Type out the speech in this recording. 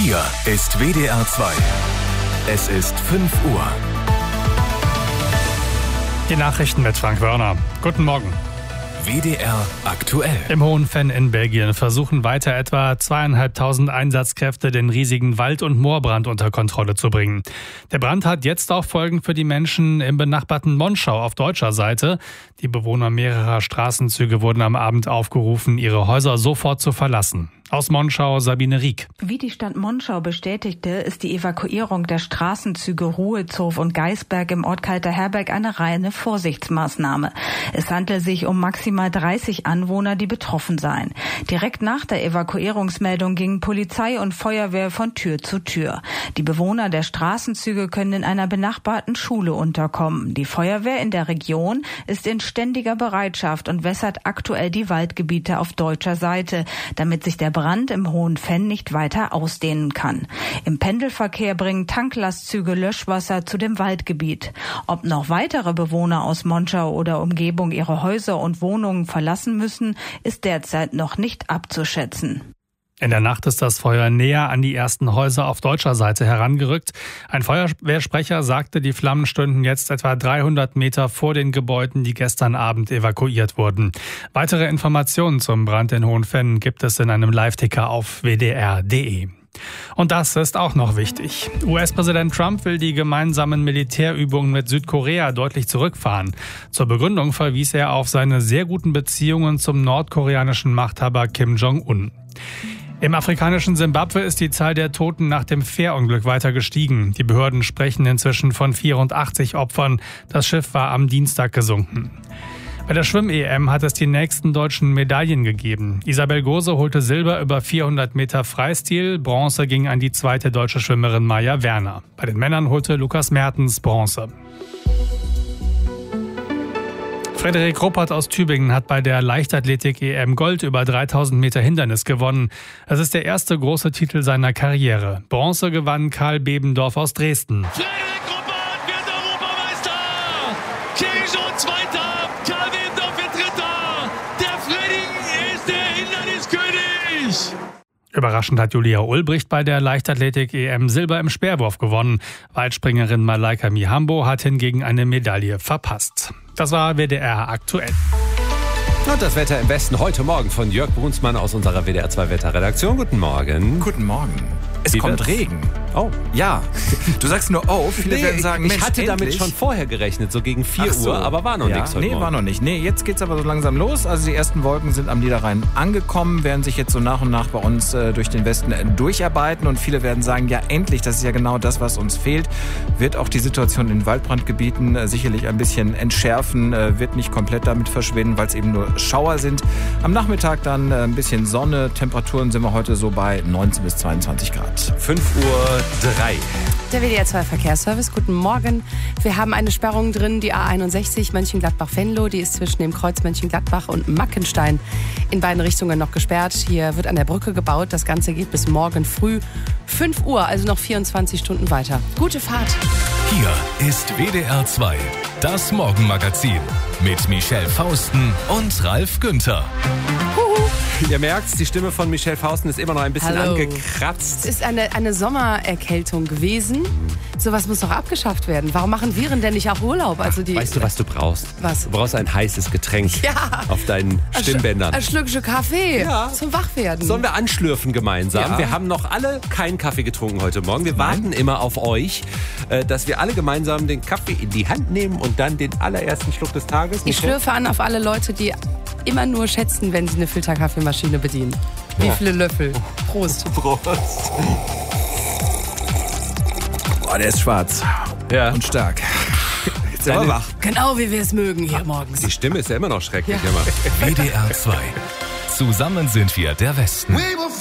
Hier ist WDR 2. Es ist 5 Uhr. Die Nachrichten mit Frank Wörner. Guten Morgen. WDR aktuell. Im Hohen Venn in Belgien versuchen weiter etwa 2.500 Einsatzkräfte, den riesigen Wald- und Moorbrand unter Kontrolle zu bringen. Der Brand hat jetzt auch Folgen für die Menschen im benachbarten Monschau auf deutscher Seite. Die Bewohner mehrerer Straßenzüge wurden am Abend aufgerufen, ihre Häuser sofort zu verlassen. Aus Monschau Sabine Rieck. Wie die Stadt Monschau bestätigte, ist die Evakuierung der Straßenzüge Ruhezow und Geisberg im Ort Kalterherberg eine reine Vorsichtsmaßnahme. Es handelt sich um maximal 30 Anwohner, die betroffen seien. Direkt nach der Evakuierungsmeldung gingen Polizei und Feuerwehr von Tür zu Tür. Die Bewohner der Straßenzüge können in einer benachbarten Schule unterkommen. Die Feuerwehr in der Region ist in ständiger Bereitschaft und wässert aktuell die Waldgebiete auf deutscher Seite, damit sich der Brand im Hohen Venn nicht weiter ausdehnen kann. Im Pendelverkehr bringen Tanklastzüge Löschwasser zu dem Waldgebiet. Ob noch weitere Bewohner aus Monschau oder Umgebung ihre Häuser und Wohnungen verlassen müssen, ist derzeit noch nicht abzuschätzen. In der Nacht ist das Feuer näher an die ersten Häuser auf deutscher Seite herangerückt. Ein Feuerwehrsprecher sagte, die Flammen stünden jetzt etwa 300 Meter vor den Gebäuden, die gestern Abend evakuiert wurden. Weitere Informationen zum Brand in Hohen Venn gibt es in einem Live-Ticker auf wdr.de. Und das ist auch noch wichtig. US-Präsident Trump will die gemeinsamen Militärübungen mit Südkorea deutlich zurückfahren. Zur Begründung verwies er auf seine sehr guten Beziehungen zum nordkoreanischen Machthaber Kim Jong-un. Im afrikanischen Simbabwe ist die Zahl der Toten nach dem Fährunglück weiter gestiegen. Die Behörden sprechen inzwischen von 84 Opfern. Das Schiff war am Dienstag gesunken. Bei der Schwimm-EM hat es die nächsten deutschen Medaillen gegeben. Isabel Gose holte Silber über 400 Meter Freistil. Bronze ging an die zweite deutsche Schwimmerin Maja Werner. Bei den Männern holte Lukas Mertens Bronze. Frederik Ruppert aus Tübingen hat bei der Leichtathletik-EM Gold über 3000 Meter Hindernis gewonnen. Es ist der erste große Titel seiner Karriere. Bronze gewann Karl Bebendorf aus Dresden. Frederik Ruppert wird Europameister! Thierry Jones Zweiter, Karl Bebendorf wird Dritter! Der Freddy ist der Hinderniskönig! Überraschend hat Julia Ulbricht bei der Leichtathletik-EM Silber im Speerwurf gewonnen. Weitspringerin Malaika Mihambo hat hingegen eine Medaille verpasst. Das war WDR aktuell. Und das Wetter im Westen heute Morgen von Jörg Brunsmann aus unserer WDR 2 Wetterredaktion. Guten Morgen. Guten Morgen. Es kommt Regen. Oh. Ja. Du sagst nur, viele werden sagen, ich hatte damit schon vorher gerechnet, so gegen 4 Uhr, aber war noch nichts heute Morgen. War noch nicht. Nee, jetzt geht's aber so langsam los. Also die ersten Wolken sind am Niederrhein angekommen, werden sich jetzt so nach und nach bei uns durch den Westen durcharbeiten. Und viele werden sagen, ja endlich, das ist ja genau das, was uns fehlt. Wird auch die Situation in Waldbrandgebieten sicherlich ein bisschen entschärfen, wird nicht komplett damit verschwinden, weil es eben nur Schauer sind. Am Nachmittag dann ein bisschen Sonne. Temperaturen sind wir heute so bei 19 bis 22 Grad. 5:03 Uhr. Der WDR 2 Verkehrsservice, guten Morgen. Wir haben eine Sperrung drin, die A61 Mönchengladbach-Venlo. Die ist zwischen dem Kreuz Mönchengladbach und Mackenstein in beiden Richtungen noch gesperrt. Hier wird an der Brücke gebaut. Das Ganze geht bis morgen früh 5 Uhr, also noch 24 Stunden weiter. Gute Fahrt. Hier ist WDR 2, das Morgenmagazin mit Michelle Fausten und Ralf Günther. Ihr merkt's, die Stimme von Michelle Fausten ist immer noch ein bisschen angekratzt. Es ist eine Sommererkältung gewesen. Sowas muss doch abgeschafft werden. Warum machen Viren denn nicht auch Urlaub? Also weißt du, was du brauchst? Was? Du brauchst ein heißes Getränk auf deinen Stimmbändern. Ein Schlückchen Kaffee zum Wachwerden. Sollen wir anschlürfen gemeinsam? Ja. Wir haben noch alle keinen Kaffee getrunken heute Morgen. Wir warten immer auf euch, dass wir alle gemeinsam den Kaffee in die Hand nehmen und dann den allerersten Schluck des Tages. Ich schlürfe an auf alle Leute, die immer nur schätzen, wenn sie eine Filterkaffeemaschine bedienen. Wie viele Löffel? Prost. Prost. Boah, der ist schwarz. Ja. Und stark. Jetzt sind wir wach. Genau wie wir es mögen hier morgens. Die Stimme ist ja immer noch schrecklich. WDR 2. Zusammen sind wir der Westen.